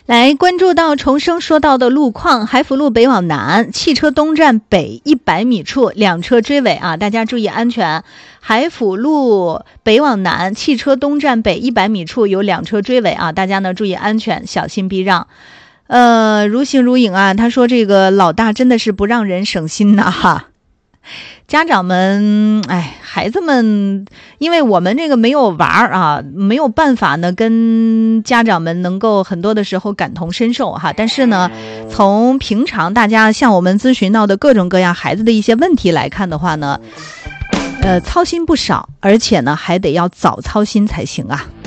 来关注到重生说到的路况，海辅路北往南，汽车东站北100米处两车追尾啊，大家注意安全。海辅路北往南，汽车东站北100米处有两车追尾啊，大家呢注意安全，小心避让。如形如影啊，他说这个老大真的是不让人省心呐哈。家长们，孩子们，因为我们这个没有玩啊，没有办法呢，跟家长们能够很多的时候感同身受哈。但是呢，从平常大家向我们咨询到的各种各样孩子的一些问题来看的话呢，操心不少，而且呢，还得要早操心才行啊。